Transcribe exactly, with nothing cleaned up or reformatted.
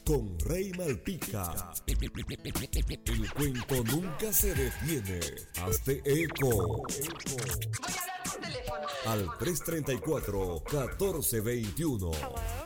con Rey Malpica. El cuento nunca se detiene. Hazte eco. Voy a hablar por teléfono. Al tres treinta y cuatro, catorce veintiuno.